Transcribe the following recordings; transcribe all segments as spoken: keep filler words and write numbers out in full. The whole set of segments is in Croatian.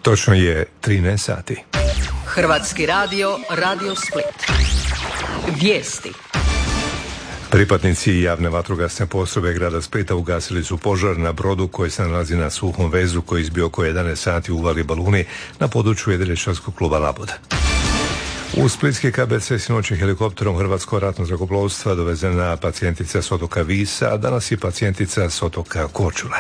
Točno je trinaest sati. Hrvatski radio, Radio Split. Vijesti. Pripadnici javne vatrogasne postrojbe grada Splita ugasili su požar na brodu koji se nalazi na suhom vezu koji izbio oko jedanaest sati u Uvali Baluni na području jedriličarskog kluba Labud. U splitski K B C sinoć je helikopterom Hrvatskog ratnog zrakoplovstva dovezena pacijentica s otoka Visa, a danas je pacijentica s otoka Korčule.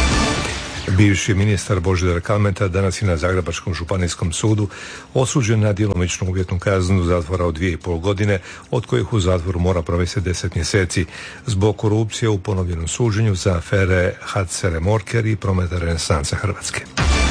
Bivši ministar Božidar Kalmeta danas je na Zagrebačkom županijskom sudu osuđen na djelomičnu uvjetnu kaznu zatvora od dvije i pol godine, od kojih u zatvoru mora provesti deset mjeseci zbog korupcije u ponovljenom suđenju za afere H C Remorker i Prometa Renesansa Hrvatske.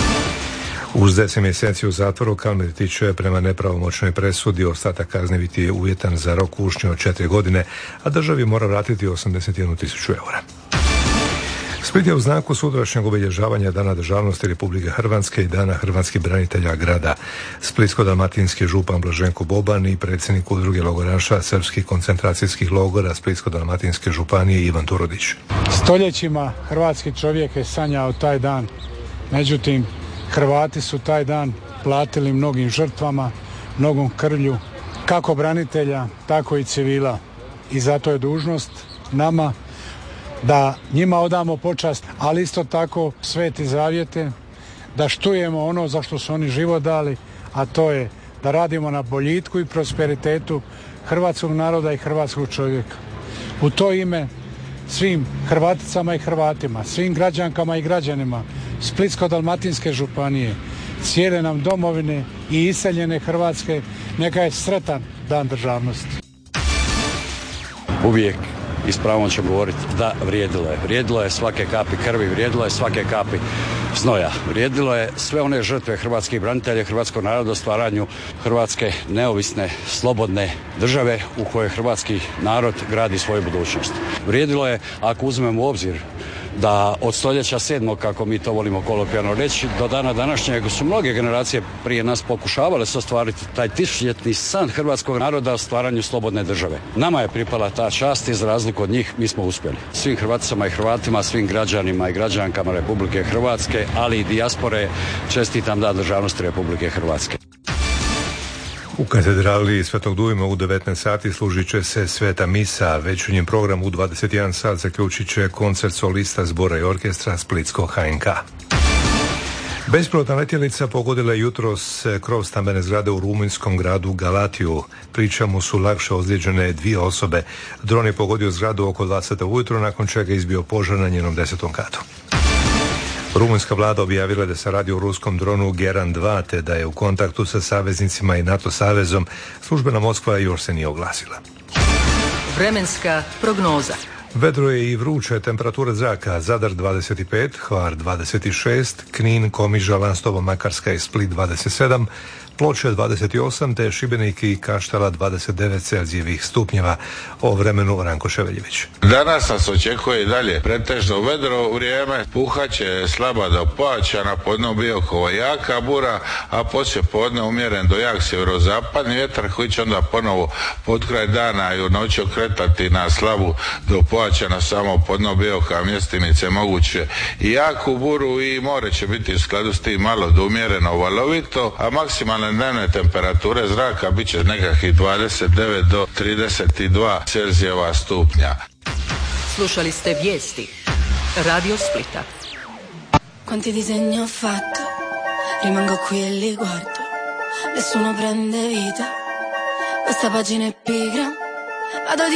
Uz deset mjeseci u zatvoru Kalmeti će prema nepravomoćnoj presudi ostatak kazne biti uvjetan za rok kušnje od četiri godine, a državi mora vratiti osamdeset jednu tisuću eura. Split je u znaku sutrašnjeg obilježavanja Dana državnosti Republike Hrvatske i Dana hrvatskih branitelja grada. Splitsko-dalmatinski župan Blaženko Boban i predsjednik udruge logoraša srpskih koncentracijskih logora Splitsko-dalmatinske županije Ivan Turudić. Stoljećima hrvatski čovjek je sanjao taj dan, međutim Hrvati su taj dan platili mnogim žrtvama, mnogom krvlju, kako branitelja, tako i civila. I zato je dužnost nama da njima odamo počast, ali isto tako sveti zavjete, da štujemo ono za što su oni život dali, a to je da radimo na boljitku i prosperitetu hrvatskog naroda i hrvatskog čovjeka. U to ime svim Hrvaticama i Hrvatima, svim građankama i građanima Splitsko-dalmatinske županije, cijele nam domovine i iseljene Hrvatske, neka je sretan Dan državnosti. Uvijek i s pravom ću govoriti da vrijedilo je. Vrijedilo je svake kapi krvi, vrijedilo je svake kapi znoja. Vrijedilo je sve one žrtve hrvatskih branitelja, hrvatskog naroda u stvaranju Hrvatske neovisne, slobodne države u kojoj hrvatski narod gradi svoju budućnost. Vrijedilo je, ako uzmemo u obzir da od stoljeća sedmog, kako mi to volimo kolokvijalno reći, do dana današnjeg su mnoge generacije prije nas pokušavale se ostvariti taj tisućljetni san hrvatskog naroda o stvaranju slobodne države. Nama je pripala ta čast i za razliku od njih mi smo uspjeli. Svim Hrvaticama i Hrvatima, svim građanima i građankama Republike Hrvatske, ali i dijaspore, čestitam Dan državnosti Republike Hrvatske. U katedrali Svetog Dujma u devetnaest sati služit će se Sveta misa. Večernjem programu u dvadeset jedan sat zaključit će koncert solista zbora i orkestra Splitskog H N K. Bespilotna letjelica pogodila je jutros krov stambene zgrade u rumunjskom gradu Galatiju. Pričamo su lakše ozlijeđene dvije osobe. Dron je pogodio zgradu oko dva sata ujutro, nakon čega je izbio požar na njenom desetom katu. Rumunjska vlada objavila da se radi o ruskom dronu Geran dva, te da je u kontaktu sa saveznicima i NATO savezom. Službena Moskva još se nije oglasila. Vremenska prognoza. Vedro je i vruće, temperatura zraka Zadar dvadeset pet, Hvar dvadeset šest, Knin, Komiža, Lastovo, Makarska i Split dvadeset sedam, Ploče dvadeset osam, te Šibenik i Kaštela dvadeset devet Celzijevih stupnjeva. O vremenu Ranko Ševeljević. Danas nas očekuje i dalje pretežno vedro vrijeme, puhaće slaba do pojačana, podne Biokovo jaka bura, a poslije podne umjeren do jak sjeverozapadni vjetar koji će onda ponovo pod kraj dana i u noći okretati na slabu do pojačana, samo podne Biokova mjestimice moguće i jaku buru, i more će biti u skladu s tim malo do umjereno valovito, a maksimalne dnevne temperature zraka bit će nekakvih dvadeset devet do trideset dva Celzijeva stupnja. Slušali ste vijesti Radio Splita. Quanti disegni ho fatto, rimango qui e li guardo, nessuno prende vita, questa pagina è pigra, vado di